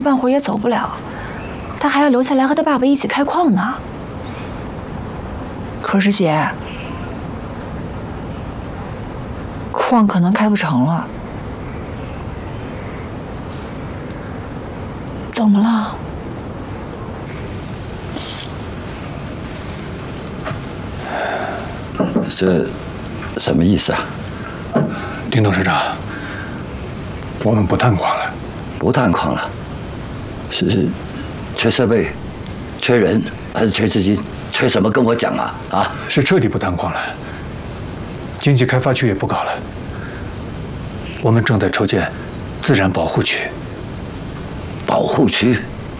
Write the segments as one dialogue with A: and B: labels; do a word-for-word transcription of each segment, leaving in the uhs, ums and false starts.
A: 半会儿也走不了，他还要留下来和他爸爸一起开矿呢。可是姐，矿可能开不成了。怎么了？
B: 这什么意思啊？
C: 丁董事长，我们不探矿了。
B: 不探矿了？是是，缺设备，缺人，还是缺资金？缺什么？跟我讲啊！啊！
C: 是彻底不探矿了，经济开发区也不搞了。我们正在筹建自然保护区。
B: 保护区？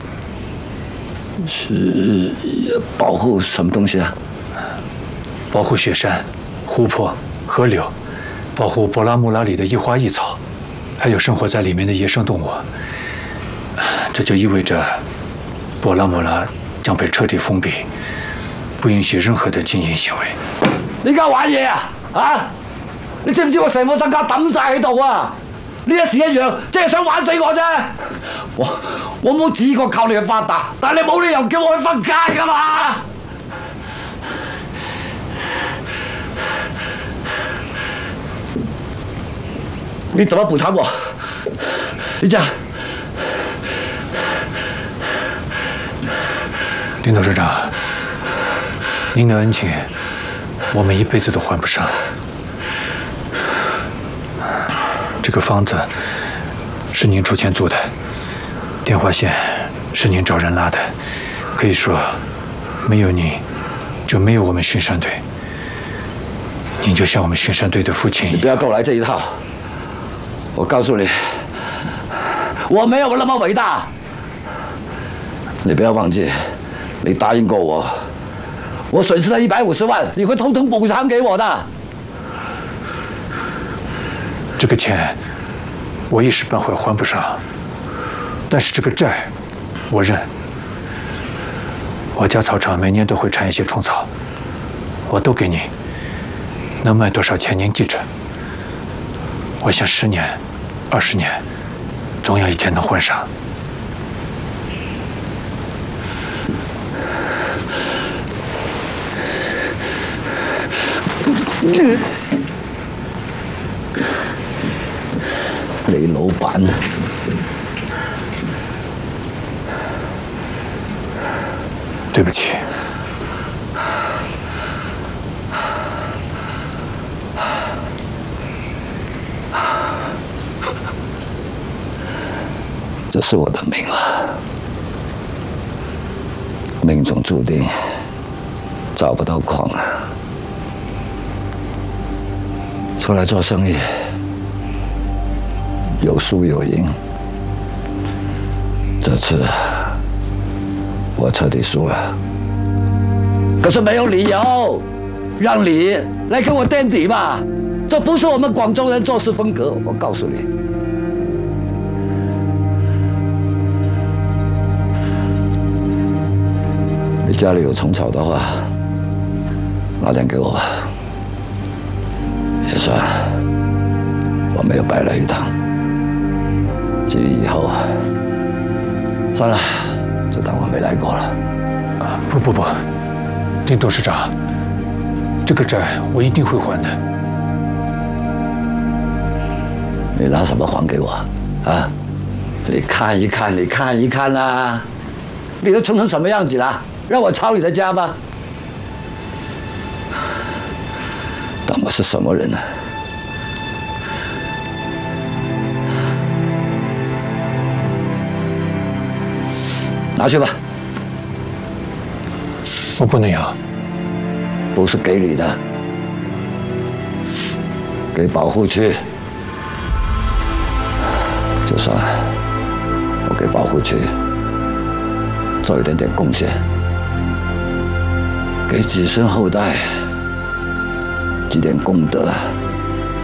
B: 是保护什么东西啊？
C: 保护雪山、湖泊、河流，保护博拉木拉里的异花异草，还有生活在里面的野生动物。这就意味着，博拉木拉将被彻底封闭，不允许任何的经营行为。
B: 你而家玩嘢啊？啊！你知唔知我成副身家抌晒喺度啊？呢一時一樣，即係想玩死我啫！我我冇指過靠你去發達，但係你冇理由叫我去瞓街噶嘛！你怎麼補償我？你講。
C: 林董事長，您的恩情，我们一辈子都还不上。这个房子是您出钱租的，电话线是您找人拉的，可以说，没有您，就没有我们巡山队。您就像我们巡山队的父亲一样。
B: 你不要跟我来这一套！我告诉你，我没有那么伟大。你不要忘记，你答应过我，我损失了一百五十万，你会通通补偿给我的。
C: 这个钱我一时半会还不上，但是这个债我认。我家草场每年都会产一些虫草，我都给你，能卖多少钱您记着。我想十年、二十年，总有一天能还上。
B: 李老闆，
C: 对不起。
B: 这是我的命啊，命中注定找不到矿啊。出来做生意，有输有赢。这次我彻底输了，可是没有理由让你来跟我垫底吧？这不是我们广州人做事风格，我告诉你。你家里有虫草的话，拿点给我吧。也算我没有白来一趟。至于以后，算了，就当我没来过了。
C: 啊，不不不，丁董事长，这个债我一定会还的。
B: 你拿什么还给我？啊？你看一看，你看一看啦、啊！你都穷成什么样子了？让我抄你的家吧！当我是什么人呢、啊？拿去吧。
C: 我不能要。
B: 不是给你的，给保护区。就算我给保护区做一点点贡献，给子孙后代积点功德。